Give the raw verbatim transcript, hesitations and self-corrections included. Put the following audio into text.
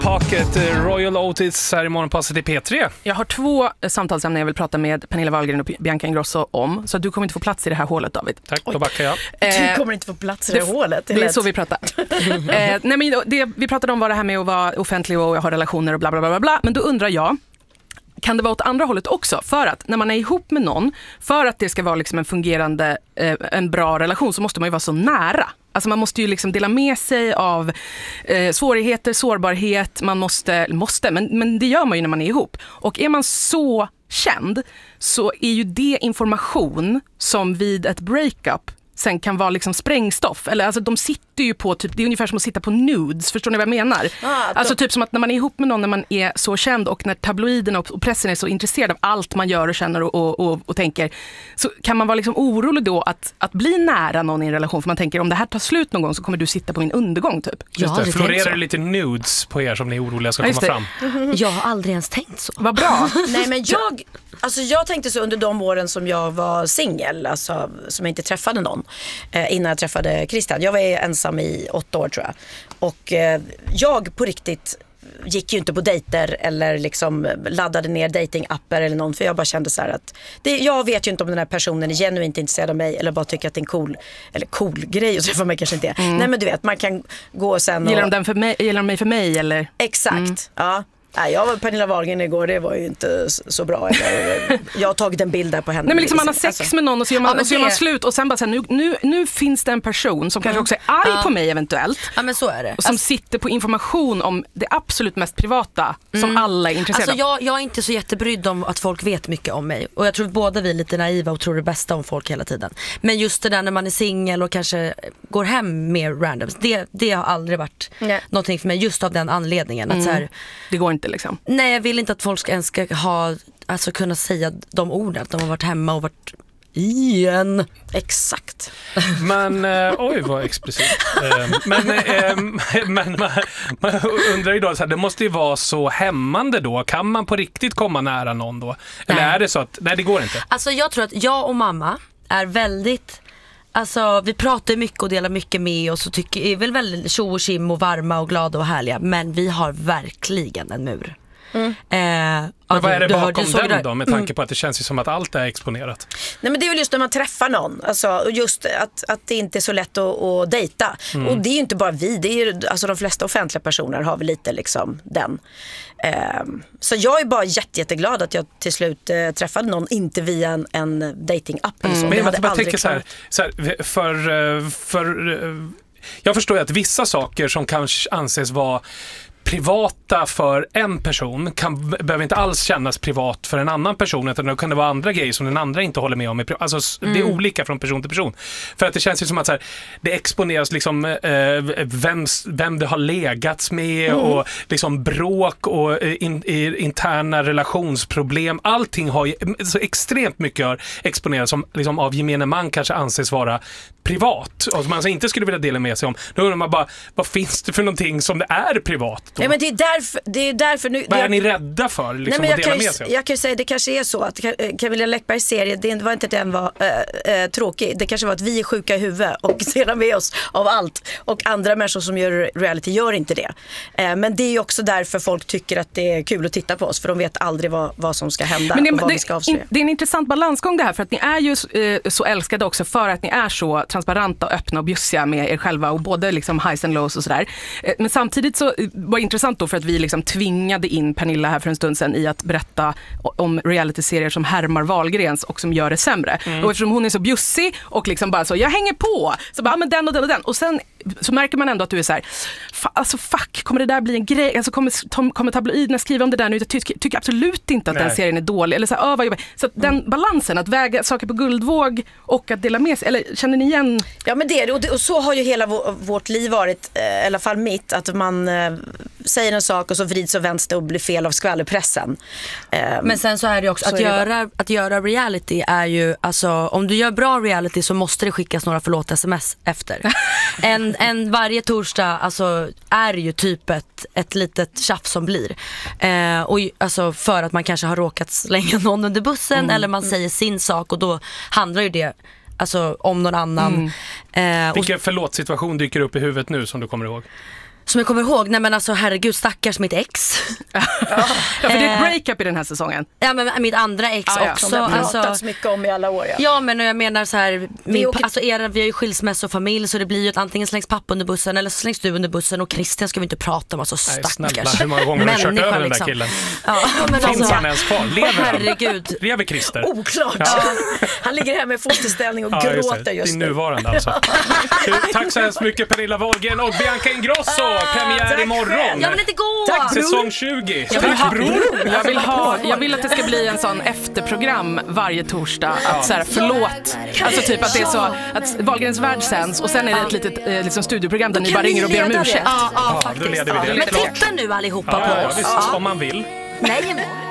Pocket Royal Otis här i morgonpasset i P tre. Jag har två samtalsämnen jag vill prata med Pernilla Wahlgren och Bianca Ingrosso om. Så du kommer inte få plats i det här hålet, David. Tack, då backar jag. Du kommer inte få plats i det, det här hålet. Det är, det är så vi pratar. eh, nej, men det vi pratade om var det här med att vara offentlig och ha relationer och bla bla bla bla. Men då undrar jag, kan det vara åt andra hållet också? För att när man är ihop med någon, för att det ska vara liksom en fungerande, eh, en bra relation, så måste man ju vara så nära. Alltså man måste ju liksom dela med sig av eh, svårigheter, sårbarhet. Man måste, måste men, men det gör man ju när man är ihop. Och är man så känd så är ju det information som vid ett breakup sen kan vara liksom sprängstoff. Eller alltså de sitter ju på, typ, det är ungefär som att sitta på nudes, förstår ni vad jag menar? Ah, alltså typ som att när man är ihop med någon när man är så känd och när tabloiderna och pressen är så intresserad av allt man gör och känner och, och, och, och tänker, så kan man vara liksom orolig då att, att bli nära någon i en relation, för man tänker om det här tar slut någon gång så kommer du sitta på min undergång typ. Just det, florerar det lite nudes på er som ni är oroliga ska ja, komma fram? Mm-hmm. Jag har aldrig ens tänkt så. Vad bra. Nej men jag, alltså jag tänkte så under de åren som jag var singel, alltså som jag inte träffade någon eh, innan jag träffade Christian. Jag var ensam i åtta år tror jag. Och eh, jag på riktigt gick ju inte på dejter eller liksom laddade ner datingappar eller någon, för jag bara kände så här att det, jag vet ju inte om den här personen är genuint intresserad av mig eller bara tycker att det är en cool eller cool grej att träffa mig, kanske inte är. Mm. Nej men du vet, man kan gå sen och... Gillar de, den för mig, gillar de mig för mig eller? Exakt, mm. ja. Nej, jag var Pernilla Wahlgren igår, det var ju inte så bra. Jag har tagit en bild där på henne. Nej, men liksom man har sex alltså. med någon och så gör man, ja, och så gör man slut och sen bara så här, nu, nu, nu finns det en person som kanske mm. också är arg ja. på mig eventuellt. Ja, men så är det. Och som alltså, sitter på information om det absolut mest privata mm. som alla är intresserade alltså, av. Jag, jag är inte så jättebrydd om att folk vet mycket om mig. Och jag tror båda vi är lite naiva och tror det bästa om folk hela tiden. Men just det där när man är singel och kanske går hem mer randoms, det, det har aldrig varit Nej. någonting för mig just av den anledningen. Att Mm. så här, det går inte liksom. Nej, jag vill inte att folk ska ens ska ha, alltså kunna säga de orden, att de har varit hemma och varit igen. Exakt. Men, eh, oj vad explicit. Eh, men, eh, men man, man undrar ju då, så här, det måste ju vara så hämmande då. Kan man på riktigt komma nära någon då? Eller nej. är det så att, nej det går inte? Alltså jag tror att jag och mamma är väldigt... Alltså vi pratar mycket och delar mycket med oss och tycker, är väl väldigt tjo och kim och varma och glada och härliga. Men vi har verkligen en mur. Mm. Eh, men vad är det du, bakom du den där. då? Med tanke på att det känns ju som att allt är exponerat. Nej men det är väl just när man träffar någon. Alltså just att, att det inte är så lätt att, att dejta. Mm. Och det är ju inte bara vi. Det är ju, alltså de flesta offentliga personer har väl lite liksom den. Eh, så jag är bara jätte, jätteglad att jag till slut eh, träffade någon. Inte via en, en datingapp eller så. Mm. Men jag hade bara aldrig tänker så här, så här, för... för jag förstår ju att vissa saker som kanske anses vara privata för en person kan, behöver inte alls kännas privat för en annan person, utan då kan det vara andra grejer som den andra inte håller med om. Alltså mm. det är olika från person till person. För att det känns ju som att så här, det exponeras liksom eh, vem, vem det har legats med mm. och liksom bråk och in, interna relationsproblem. Allting har ju, så extremt mycket har exponerats som liksom av gemene man kanske anses vara privat och som man alltså inte skulle vilja dela med sig om. Då undrar man bara, vad finns det för någonting som det är privat då? Ja, men det är därför, det är därför nu... Vad är jag, ni rädda för liksom, nej, men att dela kan, med sig om? Jag kan ju säga, det kanske är så att Camilla Läckbergs serie, det var inte att den var äh, äh, tråkig. Det kanske var att vi är sjuka i huvudet och delar med oss av allt. Och andra människor som gör reality gör inte det. Äh, men det är ju också därför folk tycker att det är kul att titta på oss. För de vet aldrig vad, vad som ska hända men det, och vad det, vi ska avslöja. Det är en intressant balansgång det här, för att ni är ju eh, så älskade också för att ni är så transparenta och öppna och bjussiga med er själva och både liksom highs and lows och sådär. Eh, men samtidigt så var det intressant då för att vi liksom tvingade in Pernilla här för en stund sedan i att berätta om reality-serier som härmar Wahlgrens och som gör det sämre. Mm. Och eftersom hon är så bjussig och liksom bara så, jag hänger på, så bara, men den och den och den. Och sen så märker man ändå att du är så här, alltså fuck, kommer det där bli en grej? Alltså kommer, kommer tabloiderna skriva om det där nu? Jag tycker, tycker absolut inte att Nej. den serien är dålig. Eller så här, vad så att den balansen, att väga saker på guldvåg och att dela med sig, eller känner ni igen? Ja men det är det, och, det, och så har ju hela vår, vårt liv varit, eh, i alla fall mitt, att man eh, säger en sak och så vrids och vänster och blir fel av skvallerpressen. Eh, men sen så är det också, att, det göra, att göra reality är ju, alltså om du gör bra reality så måste det skickas några förlåt-sms efter. en, en varje torsdag alltså, är ju typ ett, ett litet tjafs som blir. Eh, och alltså för att man kanske har råkat slänga någon under bussen mm. eller man säger sin sak och då handlar ju det alltså om någon annan. Mm. Eh, Vilken förlåt-situation dyker upp i huvudet nu som du kommer ihåg? som jag kommer ihåg, nej men alltså herregud, stackars mitt ex. Ja, för det är ett breakup i den här säsongen. Ja, men mitt andra ex ah, ja. också. Som det har pratats alltså, mycket om i alla år. Ja, ja men jag menar så här, min, åker... alltså era, vi har ju skilsmässofamilj, så det blir ju att antingen slängs pappa under bussen eller så slängs du under bussen, och Christian ska vi inte prata om, alltså stackars. Nej, snälla, hur många gånger har du kört över den där killen? Ja, men Finns alltså, han ens kvar? Lever han? herregud. Lever Christer? Oklart. Ja. Han ligger här med fosterställning och Ja, gråter just, just Din nu. nuvarande alltså. Tack så hemskt mycket Pernilla Wahlgren och Bianca Ingrosso. Premiär tack imorgon. själv. Jag vill inte gå! Tack, bror. Säsong tjugo. Jag vill, ha, Tack bror. jag, vill ha, jag vill att det ska bli en sån efterprogram varje torsdag. Att så här, förlåt. Alltså typ att det är så att Wahlgrens värld sänds och sen är det ett litet eh, liksom studioprogram där ni bara ringer och ber om ursäkt. Ja, ja, Ja, faktiskt. då leder vi det. Men titta nu allihopa Ja, på ja, oss. visst, om man vill. Nej, men